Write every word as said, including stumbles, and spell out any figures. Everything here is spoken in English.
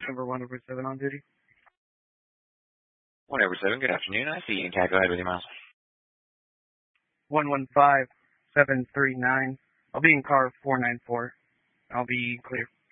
Number one over seven on duty. One over seven, good afternoon. I see you. Cat, go ahead with your miles. One one five seven three nine. I'll be in car four nine four. I'll be clear.